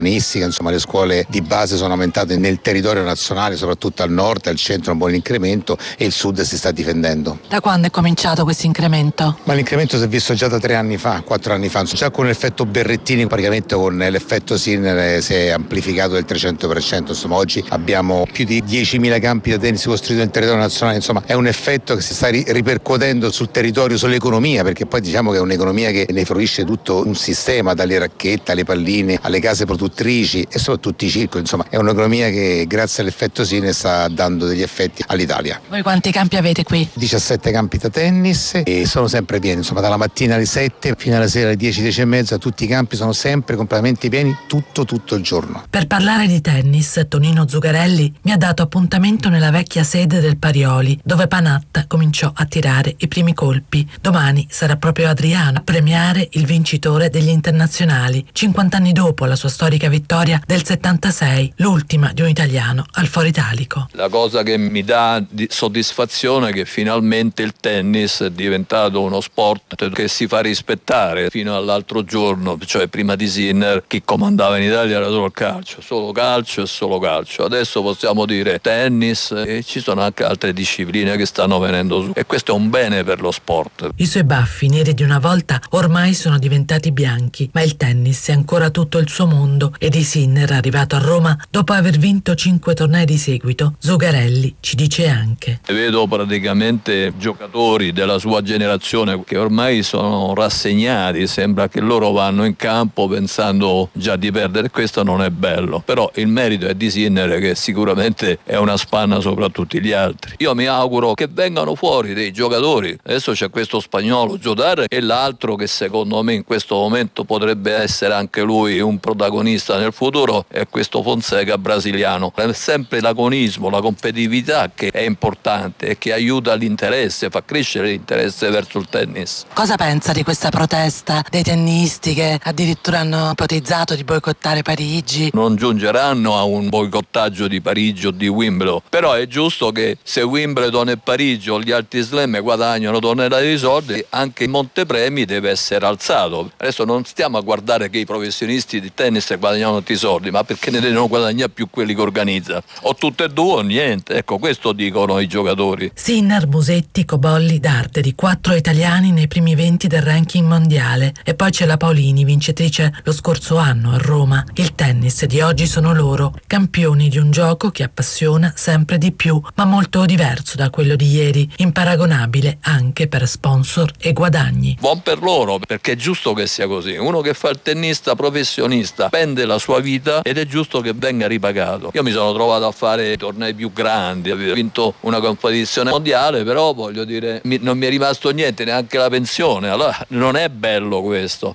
Insomma, le scuole di base sono aumentate nel territorio nazionale, soprattutto al nord, al centro un buon incremento e il sud si sta difendendo. Da quando è cominciato questo incremento? Ma l'incremento si è visto già da 3 anni fa, 4 anni fa, già con l'effetto Berrettini, praticamente con l'effetto Sinner si è amplificato del 300%, insomma oggi abbiamo più di 10.000 campi da tennis costruiti nel territorio nazionale, insomma è un effetto che si sta ripercuotendo sul territorio, sull'economia, perché poi diciamo che è un'economia che ne fruisce tutto un sistema, dalle racchette alle palline, alle case produttrici e soprattutto i circoli, insomma è un'economia che grazie all'effetto Sinner sta dando degli effetti all'Italia. Voi quanti campi avete qui? 17 campi da tennis e sono sempre pieni, insomma dalla mattina alle 7 fino alla sera alle 10, 10 e mezza tutti i campi sono sempre completamente pieni tutto il giorno. Per parlare di tennis, Tonino Zuccarelli mi ha dato appuntamento nella vecchia sede del Parioli, dove Panatta cominciò a tirare i primi colpi. Domani sarà proprio Adriano a premiare il vincitore degli internazionali, 50 anni dopo la sua storica vittoria del 76, l'ultima di un italiano al Foro Italico. La cosa che mi dà soddisfazione è che finalmente il tennis è diventato uno sport che si fa rispettare. Fino all'altro giorno, cioè prima di Sinner, chi comandava in Italia era solo il calcio, solo calcio e solo calcio. Adesso possiamo dire tennis e ci sono anche altre discipline che stanno venendo su e questo è un bene per lo sport. I suoi baffi neri di una volta ormai sono diventati bianchi, ma il tennis è ancora tutto il suo mondo e di Sinner, arrivato a Roma dopo aver vinto 5 tornei di seguito, Zuccarelli ci dice anche: vedo praticamente giocatori della sua generazione che ormai sono rassegnati, sembra che loro vanno in campo pensando già di perdere, questo non è bello, però il merito è di Sinner che sicuramente è una spanna sopra tutti gli altri. Io mi auguro che vengano fuori dei giocatori, adesso c'è questo spagnolo Jodar e l'altro che secondo me in questo momento potrebbe essere anche lui un protagonista nel futuro è questo Fonseca brasiliano. È sempre l'agonismo, la competitività che è importante e che aiuta l'interesse, fa crescere l'interesse verso il tennis. Cosa pensa di questa protesta dei tennisti che addirittura hanno ipotizzato di boicottare Parigi? Non giungeranno a un boicottaggio di Parigi o di Wimbledon, però è giusto che se Wimbledon e Parigi o gli altri slam guadagnano tonnellate di soldi, anche il montepremi deve essere alzato. Adesso non stiamo a guardare che i professionisti di tennis guadagnano tanti soldi, ma perché ne devono guadagnare più quelli che organizza? O tutte e due o niente, ecco questo dicono i giocatori. Sinner, Musetti, Cobolli, Darderi, 4 italiani nei primi 20 del ranking mondiale e poi c'è la Paolini, vincitrice lo scorso anno a Roma. Il tennis di oggi sono loro, campioni di un gioco che appassiona sempre di più, ma molto diverso da quello di ieri, imparagonabile anche per sponsor e guadagni. Buon per loro, perché è giusto che sia così. Uno che fa il tennista professionista spende la sua vita ed è giusto che venga ripagato. Io mi sono trovato a fare tornei più grandi, ho vinto una competizione mondiale, però voglio dire non mi è rimasto niente, neanche la pensione, allora non è bello questo.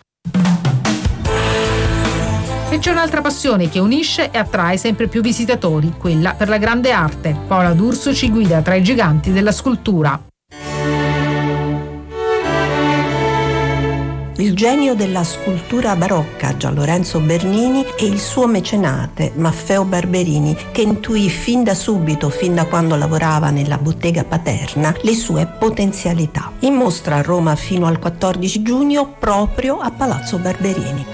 E c'è un'altra passione che unisce e attrae sempre più visitatori, quella per la grande arte. Paola D'Urso ci guida tra i giganti della scultura. Il genio della scultura barocca, Gianlorenzo Bernini, e il suo mecenate, Maffeo Barberini, che intuì fin da subito, fin da quando lavorava nella bottega paterna, le sue potenzialità. In mostra a Roma fino al 14 giugno, proprio a Palazzo Barberini.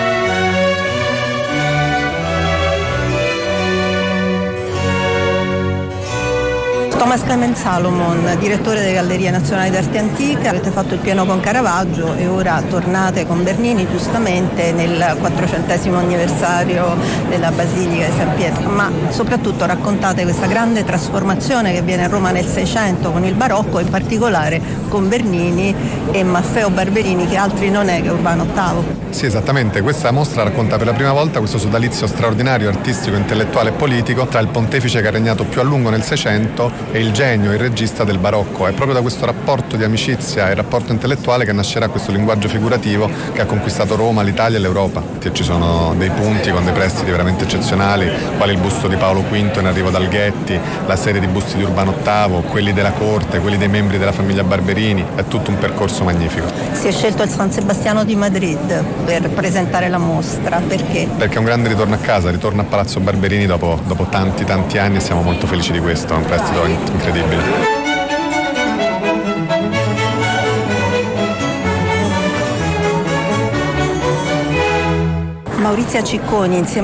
Thomas Clement Salomon, direttore delle Gallerie Nazionali d'Arte Antica, avete fatto il pieno con Caravaggio e ora tornate con Bernini giustamente nel 400° anniversario della Basilica di San Pietro, ma soprattutto raccontate questa grande trasformazione che viene a Roma nel 600 con il barocco, in particolare con Bernini e Maffeo Barberini, che altri non è che Urbano VIII. Sì, esattamente, questa mostra racconta per la prima volta questo sodalizio straordinario, artistico, intellettuale e politico tra il pontefice che ha regnato più a lungo nel 600 e il genio, il regista del barocco. È proprio da questo rapporto di amicizia e rapporto intellettuale che nascerà questo linguaggio figurativo che ha conquistato Roma, l'Italia e l'Europa. Ci sono dei punti con dei prestiti veramente eccezionali, quali il busto di Paolo V in arrivo dal Ghetti, la serie di busti di Urbano VIII, quelli della corte, quelli dei membri della famiglia Barberini. È tutto un percorso magnifico. Si è scelto il San Sebastiano di Madrid per presentare la mostra, perché? Perché è un grande ritorno a casa, ritorno a Palazzo Barberini dopo tanti anni e siamo molto felici di questo, è un prestito incredibile. Maurizia Cicconi insieme